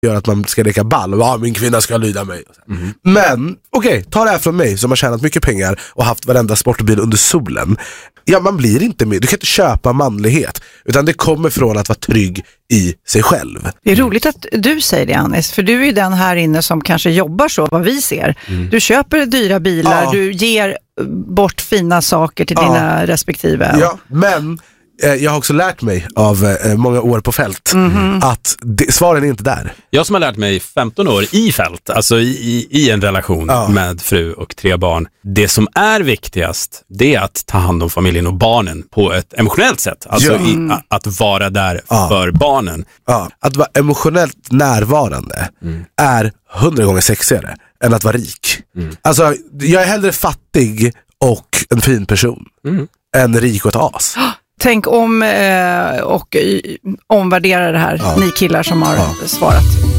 gör att man ska leka ball och min kvinna ska lyda mig. Men okej, ta det här från mig som har tjänat mycket pengar och haft varenda sportbil under solen. Ja, man blir inte med. Du kan inte köpa manlighet, utan det kommer från att vara trygg i sig själv. Det är roligt att du säger det, Anis, för du är ju den här inne som kanske jobbar så, vad vi ser. Du köper dyra bilar, du ger bort fina saker till dina respektive. Ja, men jag har också lärt mig av många år på fält att svaren är inte där. Jag som har lärt mig 15 år i fält, alltså i en relation med fru och 3 barn. Det som är viktigast, det är att ta hand om familjen och barnen på ett emotionellt sätt. Alltså att vara där för barnen. Ja. Att vara emotionellt närvarande är 100 gånger sexigare än att vara rik. Alltså, jag är hellre fattig och en fin person än rik och ett as. Tänk om och omvärdera det här, ni killar som har svarat.